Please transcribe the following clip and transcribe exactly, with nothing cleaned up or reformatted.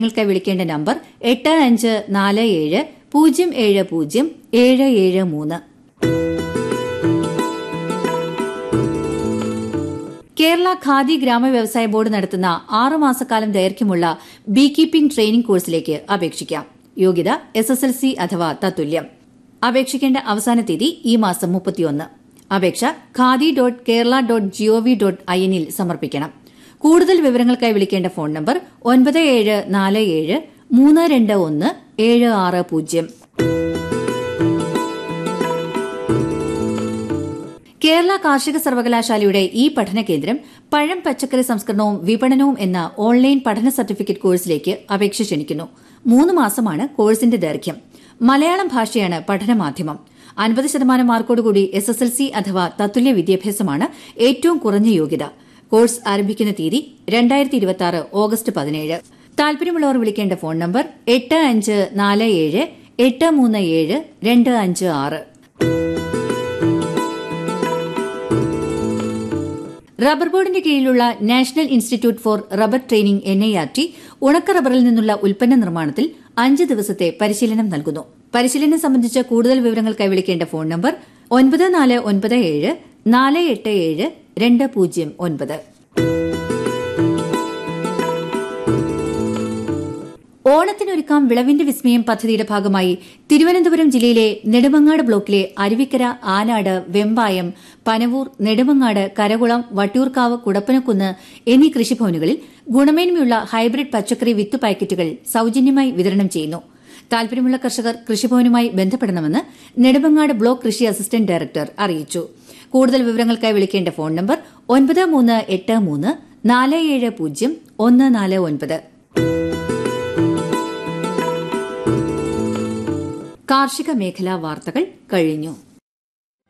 നിങ്ങൾക്ക് വിളിക്കേണ്ട നമ്പർ എട്ട് അഞ്ച് നാല് ഏഴ് പൂജ്യം ഏഴ് പൂജ്യം ഏഴ് ഏഴ് മൂന്ന്. കേരള ഖാദി ഗ്രാമ വ്യവസായ ബോർഡ് നടത്തുന്ന ആറുമാസക്കാലം ദൈർഘ്യമുള്ള ബീ കീപ്പിംഗ് ട്രെയിനിംഗ് കോഴ്സിലേക്ക് അപേക്ഷിക്കാം. യോഗ്യത എസ് എസ് എൽ സി അഥവാ തത്തുല്യം. അപേക്ഷിക്കേണ്ട അവസാന തീയതി ഈ മാസം മുപ്പത്തിയൊന്ന്. അപേക്ഷ khadi dot Kerala dot G O V dot I എന്നിൽ സമർപ്പിക്കണം. കൂടുതൽ വിവരങ്ങൾക്കായി വിളിക്കേണ്ട ഫോൺ നമ്പർ ഒൻപത് ഏഴ് നാല് ഏഴ് മൂന്ന് രണ്ട് ഒന്ന് ഏഴ് ആറ് പൂജ്യം. കേരള കാർഷിക സർവകലാശാലയുടെ ഈ പഠന കേന്ദ്രം പഴം പച്ചക്കറി സംസ്കരണവും വിപണനവും എന്ന ഓൺലൈൻ പഠന സർട്ടിഫിക്കറ്റ് കോഴ്സിലേക്ക് അപേക്ഷ ക്ഷണിക്കുന്നു. മൂന്ന് മാസമാണ് കോഴ്സിന്റെ ദൈർഘ്യം. മലയാളം ഭാഷയാണ് പഠനമാധ്യമം. അൻപത് ശതമാനം മാർക്കോടുകൂടി എസ് എസ് എൽ സി അഥവാ തത്തുല്യ വിദ്യാഭ്യാസമാണ് ഏറ്റവും കുറഞ്ഞ യോഗ്യത. കോഴ്സ് ആരംഭിക്കുന്ന തീയതി രണ്ടായിരത്തി ഇരുപത്തി ആറ് ഓഗസ്റ്റ് പതിനേഴ്. താൽപര്യമുള്ളവർ വിളിക്കേണ്ട ഫോൺ നമ്പർ എട്ട് അഞ്ച് നാല് ഏഴ് എട്ട് മൂന്ന് ഏഴ് രണ്ട് അഞ്ച് ആറ്. റബ്ബർ ബോർഡിന്റെ കീഴിലുള്ള national institute four rubber training N I R T ഉണക്ക റബ്ബറിൽ നിന്നുള്ള ഉൽപ്പന്ന നിർമ്മാണത്തിൽ അഞ്ച് ദിവസത്തെ പരിശീലനം നൽകുന്നു. പരിശീലനം സംബന്ധിച്ച കൂടുതൽ വിവരങ്ങൾക്കായി വിളിക്കേണ്ട ഫോൺ നമ്പർ ഒൻപത് നാല് ഒൻപത് ഏഴ് നാല് എട്ട് ഏഴ് രണ്ട് പൂജ്യം ഒൻപത്. ഓണത്തിനൊരുക്കാം വിളവിന്റെ വിസ്മയം പദ്ധതിയുടെ ഭാഗമായി തിരുവനന്തപുരം ജില്ലയിലെ നെടുമങ്ങാട് ബ്ലോക്കിലെ അരുവിക്കര, ആനാട്, വെമ്പായം, പനവൂർ, നെടുമങ്ങാട്, കരകുളം, വട്ടിയൂർക്കാവ്, കുടപ്പനക്കുന്ന് എന്നീ കൃഷിഭവനുകളിൽ ഗുണമേന്മയുള്ള ഹൈബ്രിഡ് പച്ചക്കറി വിത്ത് പാക്കറ്റുകൾ സൌജന്യമായി വിതരണം ചെയ്യുന്നു. താൽപര്യമുള്ള കർഷകർ കൃഷിഭവനുമായി ബന്ധപ്പെടണമെന്ന് നെടുമങ്ങാട് ബ്ലോക്ക് കൃഷി അസിസ്റ്റന്റ് ഡയറക്ടർ അറിയിച്ചു. കൂടുതൽ വിവരങ്ങൾക്കായി വിളിക്കേണ്ട ഫോൺ നമ്പർ ഒൻപത് മൂന്ന് എട്ട് മൂന്ന് നാല് ഏഴ് പൂജ്യം ഒന്ന് നാല് ഒൻപത്. കാർഷിക മേഖലാ വാർത്തകൾ കഴിഞ്ഞു.